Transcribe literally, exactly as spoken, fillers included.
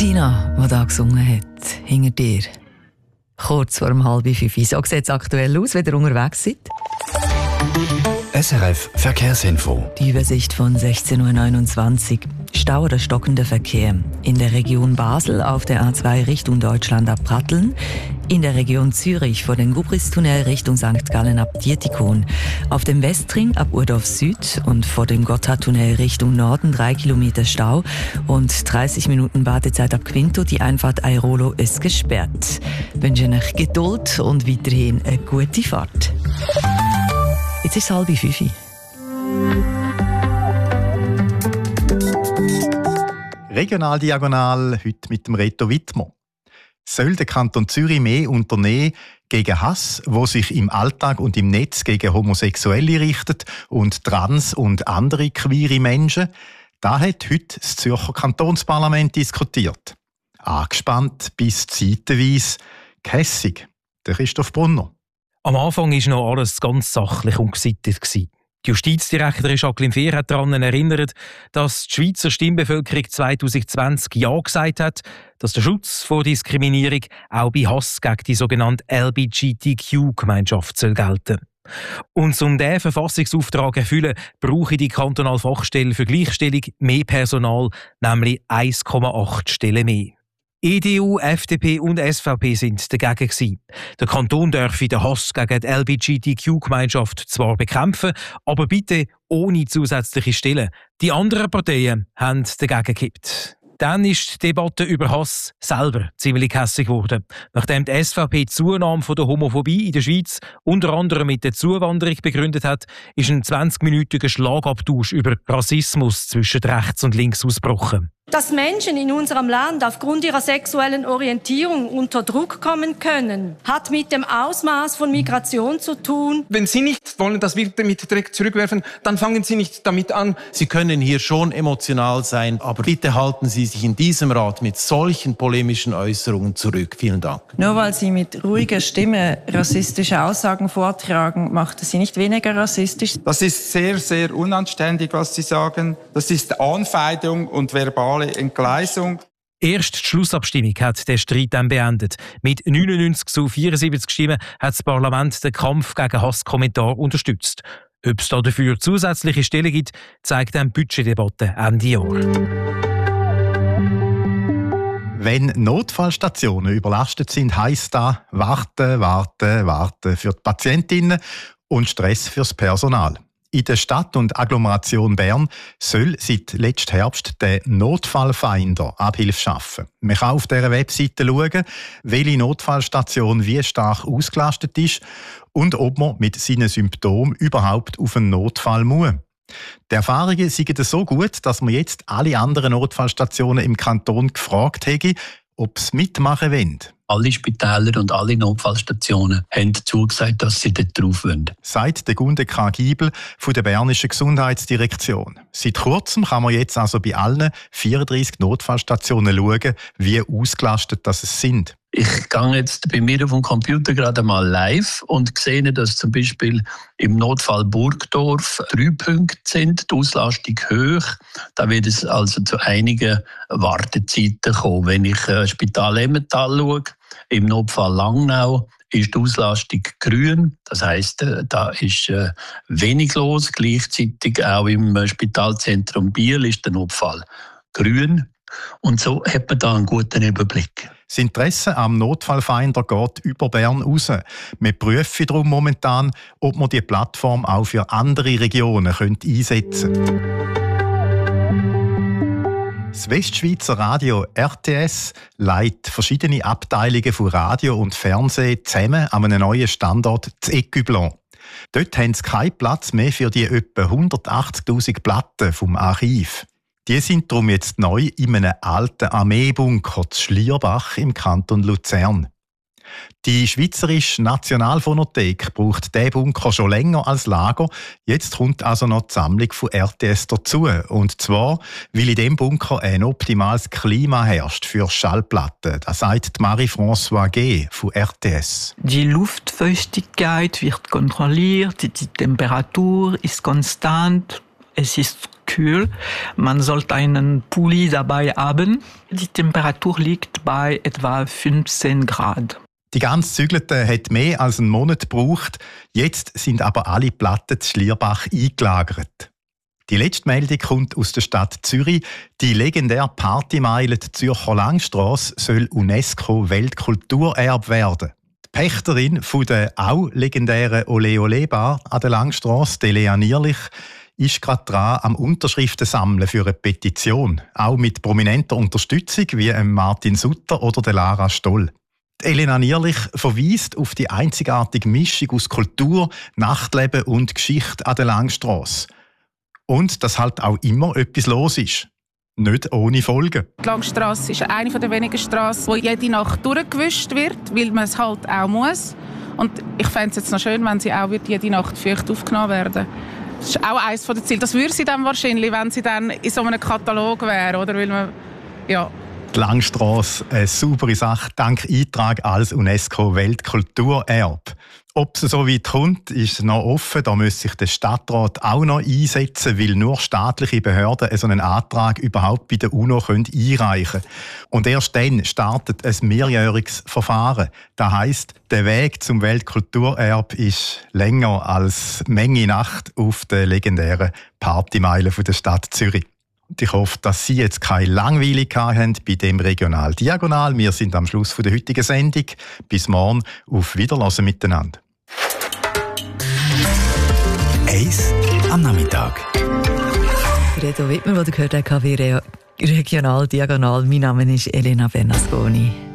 Tina, die da gesungen hat, hinter dir. Kurz vor dem halb fünf. So sieht es aktuell aus, wenn ihr unterwegs seid. S R F Verkehrsinfo. Die Übersicht von sechzehn Uhr neunundzwanzig. Stau oder stockender Verkehr. In der Region Basel auf der A zwei Richtung Deutschland ab Pratteln. In der Region Zürich vor dem Gubristunnel Richtung Sankt Gallen ab Dietikon. Auf dem Westring ab Urdorf Süd und vor dem Gotthardtunnel Richtung Norden drei Kilometer Stau und dreißig Minuten Wartezeit ab Quinto. Die Einfahrt Airolo ist gesperrt. Ich wünsche euch Geduld und weiterhin eine gute Fahrt. Jetzt ist es halb fünf. Regionaldiagonal, heute mit dem Reto Wittmer. Soll der Kanton Zürich mehr unternehmen gegen Hass, wo sich im Alltag und im Netz gegen Homosexuelle richtet und trans- und andere queere Menschen? Da hat heute das Zürcher Kantonsparlament diskutiert. Angespannt bis zeitweise gehässig. Der Christoph Brunner. Am Anfang war noch alles ganz sachlich und gesittet. Die Justizdirektorin Jacqueline Fehr hat daran erinnert, dass die Schweizer Stimmbevölkerung zwanzig zwanzig Ja gesagt hat, dass der Schutz vor Diskriminierung auch bei Hass gegen die sogenannte L G B T Q-Gemeinschaft soll gelten. Und um diesen Verfassungsauftrag zu erfüllen, brauche die kantonale Fachstelle für Gleichstellung mehr Personal, nämlich eins Komma acht Stellen mehr. E D U, F D P und S V P sind dagegen gewesen. Der Kanton dürfe den Hass gegen die L G B T Q-Gemeinschaft zwar bekämpfen, aber bitte ohne zusätzliche Stellen. Die anderen Parteien haben dagegen gekippt. Dann ist die Debatte über Hass selber ziemlich hässig geworden. Nachdem die S V P die Zunahme der Homophobie in der Schweiz unter anderem mit der Zuwanderung begründet hat, ist ein zwanzigminütiger Schlagabtausch über Rassismus zwischen rechts und links ausgebrochen. Dass Menschen in unserem Land aufgrund ihrer sexuellen Orientierung unter Druck kommen können, hat mit dem Ausmaß von Migration zu tun. Wenn Sie nicht wollen, dass wir damit direkt zurückwerfen, dann fangen Sie nicht damit an. Sie können hier schon emotional sein, aber bitte halten Sie sich in diesem Rat mit solchen polemischen Äußerungen zurück. Vielen Dank. Nur weil Sie mit ruhiger Stimme rassistische Aussagen vortragen, macht es Sie nicht weniger rassistisch. Das ist sehr, sehr unanständig, was Sie sagen. Das ist Anfeindung und verbale Entgleisung. Erst die Schlussabstimmung hat den Streit dann beendet. Mit neunundneunzig zu vierundsiebzig Stimmen hat das Parlament den Kampf gegen Hasskommentare unterstützt. Ob es dafür zusätzliche Stellen gibt, zeigt eine Budgetdebatte Ende Jahr. Wenn Notfallstationen überlastet sind, heisst das warten, warten, warten für die Patientinnen und Stress fürs Personal. In der Stadt und Agglomeration Bern soll seit letztem Herbst der Notfallfinder Abhilfe schaffen. Man kann auf dieser Webseite schauen, welche Notfallstation wie stark ausgelastet ist und ob man mit seinen Symptomen überhaupt auf einen Notfall muss. Die Erfahrungen sind so gut, dass man jetzt alle anderen Notfallstationen im Kanton gefragt hätte, ob sie mitmachen wollen. Alle Spitäler und alle Notfallstationen haben zugesagt, dass sie dort drauf wollen. Sagt der Gunde K. Giebel von der Bernischen Gesundheitsdirektion. Seit kurzem kann man jetzt also bei allen vierunddreissig Notfallstationen schauen, wie ausgelastet das es sind. Ich gehe jetzt bei mir auf dem Computer gerade mal live und sehe, dass zum Beispiel im Notfall Burgdorf drei Punkte sind, die Auslastung hoch. Da wird es also zu einigen Wartezeiten kommen. Wenn ich äh, Spital Emmental schaue, im Notfall Langnau ist die Auslastung grün. Das heisst, äh, da ist äh, wenig los. Gleichzeitig auch im äh, Spitalzentrum Biel ist der Notfall grün. Und so hat man da einen guten Überblick. Das Interesse am Notfallfinder geht über Bern raus. Wir prüfen darum momentan, ob man die Plattform auch für andere Regionen einsetzen könnte. Das Westschweizer Radio R T S leitet verschiedene Abteilungen von Radio und Fernsehen zusammen an einem neuen Standort in Écublens. Dort haben sie keinen Platz mehr für die etwa hundertachtzigtausend Platten vom Archiv. Die sind darum jetzt neu in einem alten Armeebunker zu Schlierbach im Kanton Luzern. Die Schweizerische Nationalphonothek braucht diesen Bunker schon länger als Lager. Jetzt kommt also noch die Sammlung von R T S dazu. Und zwar, weil in diesem Bunker ein optimales Klima herrscht für Schallplatten. Das sagt Marie-Françoise G. von R T S. Die Luftfeuchtigkeit wird kontrolliert, die Temperatur ist konstant, es ist kühl. Man sollte einen Pulli dabei haben. Die Temperatur liegt bei etwa fünfzehn Grad. Die ganze Zügelte hat mehr als einen Monat gebraucht. Jetzt sind aber alle Platten zu Schlierbach eingelagert. Die letzte Meldung kommt aus der Stadt Zürich. Die legendäre Partymeile der Zürcher Langstrasse soll UNESCO-Weltkulturerbe werden. Die Pächterin von der auch legendären Ole Ole Bar an der Langstrasse, Lea Nierlich, ist gerade dran am Unterschriften sammeln für eine Petition. Auch mit prominenter Unterstützung wie Martin Sutter oder der Lara Stoll. Elena Nierlich verweist auf die einzigartige Mischung aus Kultur, Nachtleben und Geschichte an der Langstrasse. Und dass halt auch immer etwas los ist. Nicht ohne Folgen. Die Langstrasse ist eine der wenigen Strassen, wo jede Nacht durchgewischt wird, weil man es halt auch muss. Und ich fände es jetzt noch schön, wenn sie auch jede Nacht feucht aufgenommen werden. Das ist auch eines der Ziele. Das würde sie dann wahrscheinlich, wenn sie dann in so einem Katalog wäre, oder? Weil man, ja. Die Langstrasse, eine saubere Sache, dank Eintrag als UNESCO-Weltkulturerbe. Ob es so weit kommt, ist noch offen. Da muss sich der Stadtrat auch noch einsetzen, weil nur staatliche Behörden so einen Antrag überhaupt bei der UNO einreichen können. Und erst dann startet ein mehrjähriges Verfahren. Das heisst, der Weg zum Weltkulturerbe ist länger als Menge Nacht auf der legendären Partymeile der Stadt Zürich. Ich hoffe, dass Sie jetzt keine Langweiligkeit haben bei dem Regional Diagonal. Wir sind am Schluss der heutigen Sendung. Bis morgen. Auf Wiederhören miteinander. Eis am Nachmittag. Reto Wittmer, der gehört der K W Regional Diagonal. Mein Name ist Elena Bernasconi.